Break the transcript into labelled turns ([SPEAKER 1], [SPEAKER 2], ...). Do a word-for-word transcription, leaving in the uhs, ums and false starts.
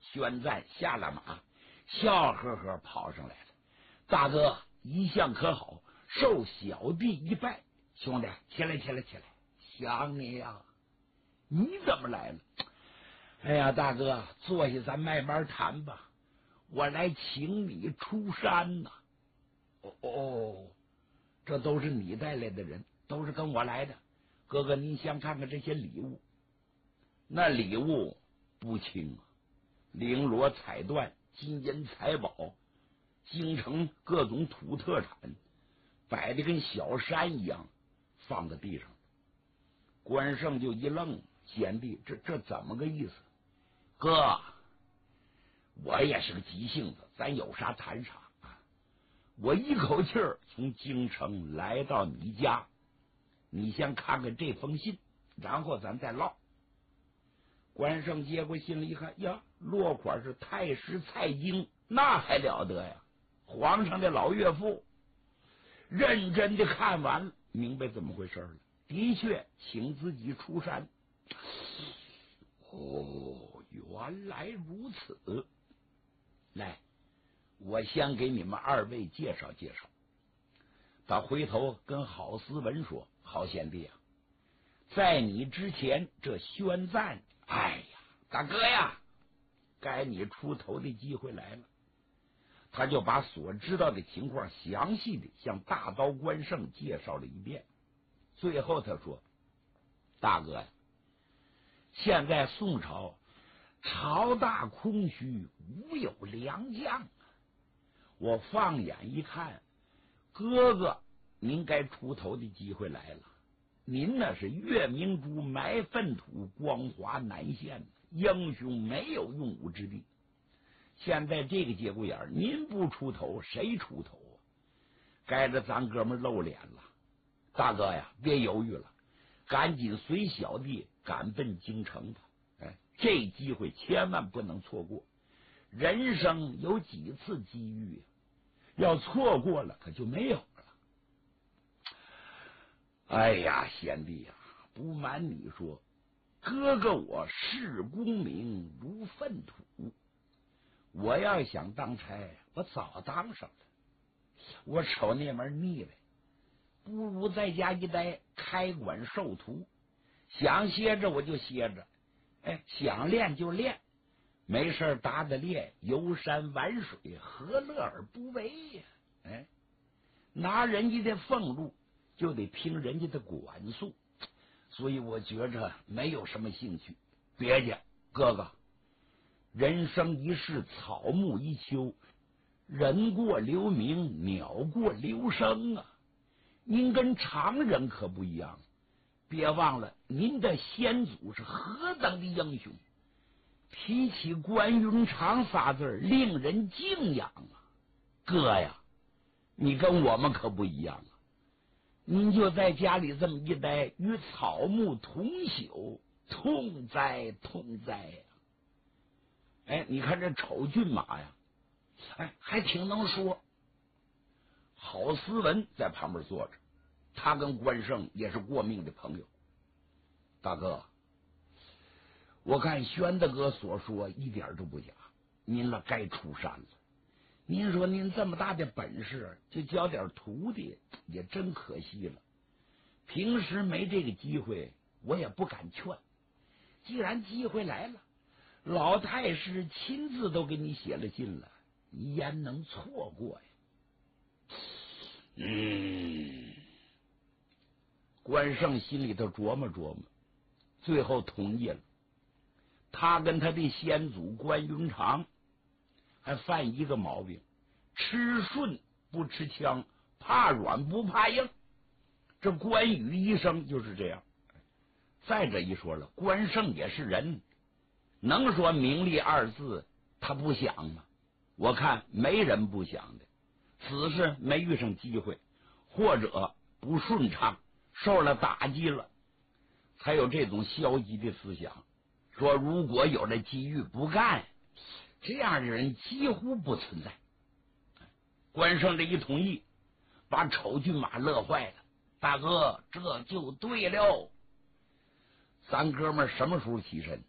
[SPEAKER 1] 宣赞下了马，笑呵呵跑上来了。大哥一向可好，受小弟一拜。兄弟，起来起来起来，想你呀、啊！你怎么来了？哎呀，大哥，坐下，咱慢慢谈吧。我来请你出山呐、啊。哦哦，这都是你带来的人，都是跟我来的。哥哥，您先看看这些礼物。那礼物不轻啊，绫罗彩缎、金银财宝，京城各种土特产，摆的跟小山一样，放在地上。关胜就一愣，贤弟，这这怎么个意思？哥，我也是个急性子，咱有啥谈啥。我一口气儿从京城来到你家，你先看看这封信，然后咱再唠。关胜接过信来一看，呀，落款是太师蔡京，那还了得呀！皇上的老岳父。认真的看完了，明白怎么回事了。的确，请自己出山。哦，原来如此。来，我先给你们二位介绍介绍。他回头跟郝思文说：“郝贤弟啊，在你之前，这宣赞，哎呀，大哥呀，该你出头的机会来了。”他就把所知道的情况详细的向大刀关胜介绍了一遍。最后他说：“大哥呀，现在宋朝朝大空虚，无有良将啊。我放眼一看，哥哥您该出头的机会来了。您那是月明珠埋粪土，光华难现，英雄没有用武之地。现在这个节骨眼，您不出头，谁出头啊？该着咱哥们露脸了。大哥呀，别犹豫了，赶紧随小弟赶奔京城吧。哎，这机会千万不能错过。人生有几次机遇呀、啊？要错过了，可就没有了。哎呀，贤弟呀、啊，不瞒你说，哥哥我视功名如粪土。我要想当差，我早当上了。我瞅那门腻歪，不如在家一待，开馆授徒。想歇着我就歇着，哎，想练就练，没事打打猎，游山玩水，何乐而不为呀？哎，拿人家的俸禄，就得听人家的管束，所以我觉着没有什么兴趣。别介，哥哥。人生一世，草木一秋，人过留名，鸟过留声啊！您跟常人可不一样，别忘了您的先祖是何等的英雄，提起关云长仨字令人敬仰啊！哥呀，你跟我们可不一样啊！您就在家里这么一待，与草木同朽，痛哉痛哉呀！哎，你看这丑骏马呀，哎，还挺能说。郝思文在旁边坐着，他跟关胜也是过命的朋友。大哥，我看宣大哥所说一点都不假，您了该出山了。您说您这么大的本事，就教点徒弟，也真可惜了。平时没这个机会，我也不敢劝。既然机会来了，老太师亲自都给你写了信了，你焉能错过呀？嗯，关胜心里头琢磨琢磨，最后同意了。他跟他的先祖关云长还犯一个毛病，吃顺不吃枪，怕软不怕硬。这关羽一生就是这样。再者一说了，关胜也是人，能说名利二字他不想吗？我看没人不想的，只是没遇上机会，或者不顺畅，受了打击了，才有这种消极的思想，说如果有了机遇不干，这样的人几乎不存在。关胜这一同意，把丑骏马乐坏了。大哥，这就对了，咱哥们什么时候起身？